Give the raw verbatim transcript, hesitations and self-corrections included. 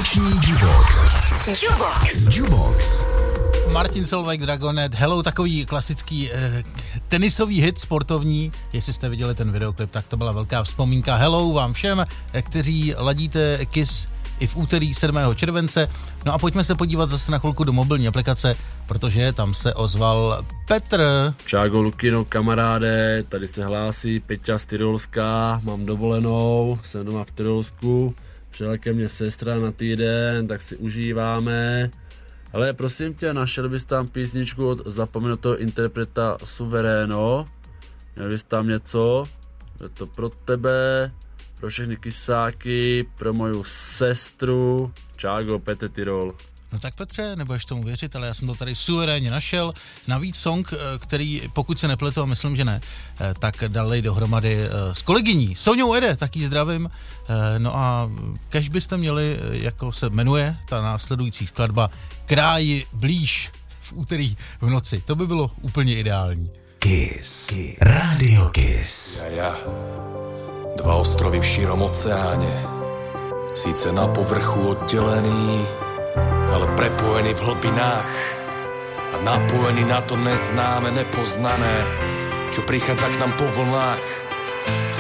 Noční Jukebox. Jukebox. Jukebox. Martin Solveig, Dragonet, Hello, takový klasický eh, tenisový hit sportovní. Jestli jste viděli ten videoklip, tak to byla velká vzpomínka. Hello vám všem, eh, kteří ladíte Kiss i v úterý sedmého července. No a pojďme se podívat zase na chvilku do mobilní aplikace, protože tam se ozval Petr. Čágo, Lukino, kamaráde, tady se hlásí Peťa z Tyrolska, mám dovolenou, jsem doma v Tyrolsku, přijela ke mně sestra na týden, tak si užíváme. Ale prosím tě, našel bys tam písničku od zapomenutého interpreta Suveréno, měl bys tam něco, je to pro tebe, pro všechny kysáky, pro moju sestru, Čágo, Petr Tyrol. No tak Petře, nebudeš tomu věřit, ale já jsem to tady suverénně našel. Navíc song, který, pokud se nepletu, a myslím, že ne, tak dali dohromady s kolegyní Soňou Ede, tak jí zdravím. No a kež byste měli, jako se jmenuje ta následující skladba, Kráji blíž v úterý v noci. To by bylo úplně ideální. Kiss. Kiss. Radio Kiss. Ja, ja. Dva ostrovy v širom oceáne, síce na povrchu oddelený, ale prepojený v hlbinách a napojený na to neznáme, nepoznané, čo prichádza k nám po vlnách.